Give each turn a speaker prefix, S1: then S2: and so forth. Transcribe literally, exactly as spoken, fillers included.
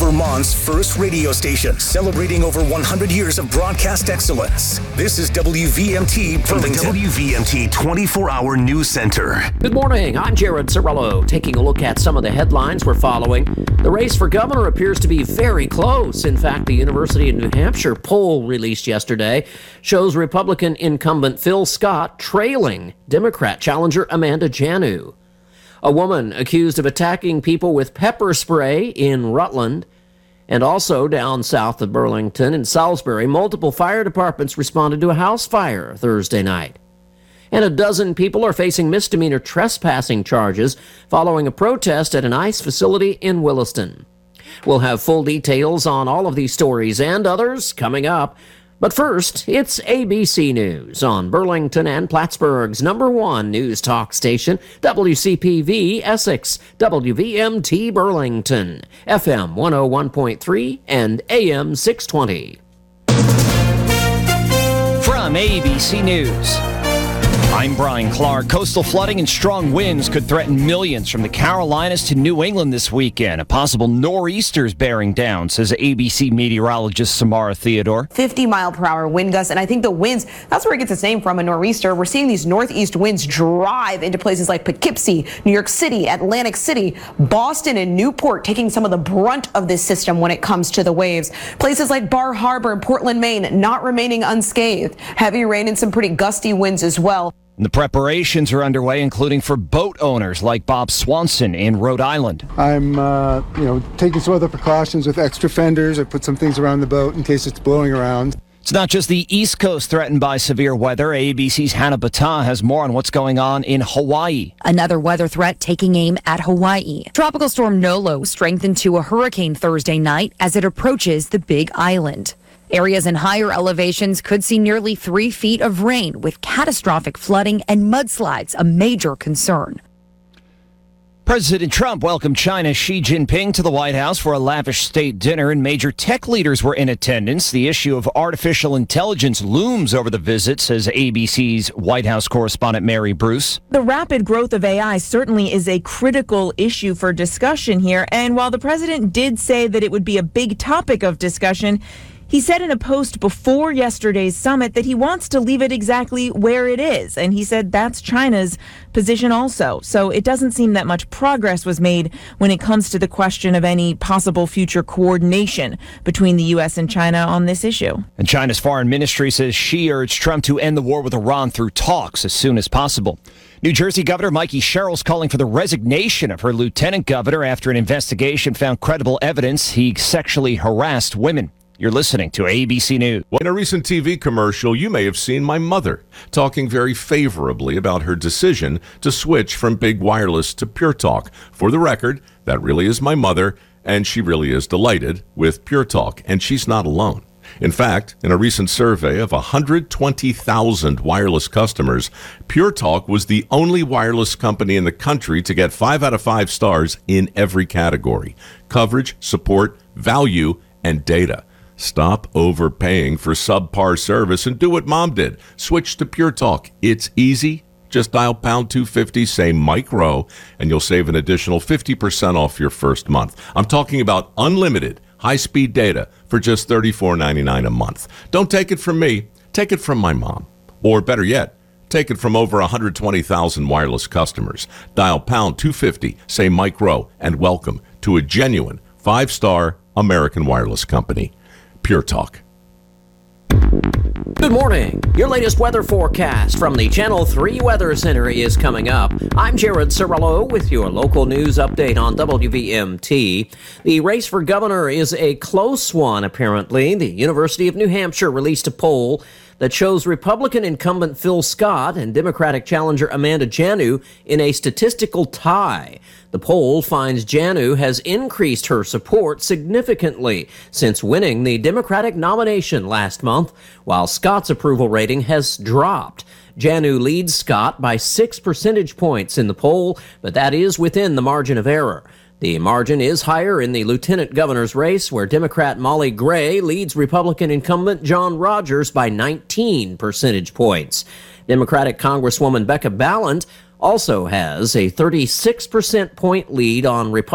S1: Vermont's first radio station, celebrating over one hundred years of broadcast excellence. This is W V M T
S2: from the W V M T twenty-four hour News Center.
S3: Good morning. I'm Jared Cirillo, taking a look at some of the headlines we're following. The race for governor appears to be very close. In fact, the University of New Hampshire poll released yesterday shows Republican incumbent Phil Scott trailing Democrat challenger Amanda Janu. A woman accused of attacking people with pepper spray in Rutland. And also down south of Burlington in Salisbury, multiple fire departments responded to a house fire Thursday night. And a dozen people are facing misdemeanor trespassing charges following a protest at an ICE facility in Williston. We'll have full details on all of these stories and others coming up. But first, it's A B C News on Burlington and Plattsburgh's number one news talk station, W C P V Essex, W V M T Burlington, F M one oh one point three and A M six twenty.
S4: From A B C News, I'm Brian Clark. Coastal flooding and strong winds could threaten millions from the Carolinas to New England this weekend. A possible nor'easter is bearing down, says A B C meteorologist Samara Theodore.
S5: fifty mile per hour wind gusts, and I think the winds, that's where it gets its name from, a nor'easter. We're seeing these northeast winds drive into places like Poughkeepsie, New York City, Atlantic City, Boston, and Newport, taking some of the brunt of this system when it comes to the waves. Places like Bar Harbor and Portland, Maine, not remaining unscathed. Heavy rain and some pretty gusty winds as well.
S4: The preparations are underway, including for boat owners like Bob Swanson in Rhode Island.
S6: I'm, uh, you know, taking some other precautions with extra fenders. I put some things around the boat in case it's blowing around.
S4: It's not just the East Coast threatened by severe weather. A B C's Hannah Battah has more on what's going on in Hawaii.
S7: Another weather threat taking aim at Hawaii. Tropical storm Nolo strengthened to a hurricane Thursday night as it approaches the Big Island. Areas in higher elevations could see nearly three feet of rain, with catastrophic flooding and mudslides a major concern.
S4: President Trump welcomed China's Xi Jinping to the White House for a lavish state dinner, and major tech leaders were in attendance. The issue of artificial intelligence looms over the visit, says A B C's White House correspondent Mary Bruce.
S8: The rapid growth of A I certainly is a critical issue for discussion here, and while the president did say that it would be a big topic of discussion, he said in a post before yesterday's summit that he wants to leave it exactly where it is. And he said that's China's position also. So it doesn't seem that much progress was made when it comes to the question of any possible future coordination between the U S and China on this issue.
S4: And China's foreign ministry says Xi urged Trump to end the war with Iran through talks as soon as possible. New Jersey Governor Mikey Sherrill's calling for the resignation of her lieutenant governor after an investigation found credible evidence he sexually harassed women. You're listening to A B C News.
S9: In a recent T V commercial, you may have seen my mother talking very favorably about her decision to switch from Big Wireless to Pure Talk. For the record, that really is my mother, and she really is delighted with Pure Talk, and she's not alone. In fact, in a recent survey of one hundred twenty thousand wireless customers, Pure Talk was the only wireless company in the country to get five out of five stars in every category: coverage, support, value, and data. Stop overpaying for subpar service and do what Mom did. Switch to Pure Talk. It's easy. Just dial pound two fifty, say Mike Rowe, and you'll save an additional fifty percent off your first month. I'm talking about unlimited high-speed data for just thirty-four ninety-nine a month. Don't take it from me. Take it from my mom. Or better yet, take it from over one hundred twenty thousand wireless customers. Dial pound two fifty, say Mike Rowe, and welcome to a genuine five-star American wireless company. Pure Talk.
S3: Good morning. Your latest weather forecast from the Channel three Weather Center is coming up. I'm Jared Cirillo with your local news update on W V M T. The race for governor is a close one, apparently. The University of New Hampshire released a poll that shows Republican incumbent Phil Scott and Democratic challenger Amanda Janu in a statistical tie. The poll finds Janu has increased her support significantly since winning the Democratic nomination last month, while Scott's approval rating has dropped. Janu leads Scott by six percentage points in the poll, but that is within the margin of error. The margin is higher in the lieutenant governor's race, where Democrat Molly Gray leads Republican incumbent John Rogers by nineteen percentage points. Democratic Congresswoman Becca Balint also has a thirty-six percent point lead on Republican